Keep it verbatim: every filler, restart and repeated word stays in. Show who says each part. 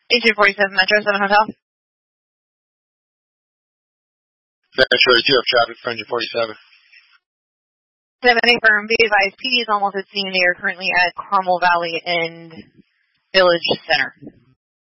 Speaker 1: eight two four seven Metro seven Hotel.
Speaker 2: Metro two have traffic for engine forty-seven.
Speaker 1: seven eight firm, be advised, P D is almost at scene. They are currently at Carmel Valley and Village Center.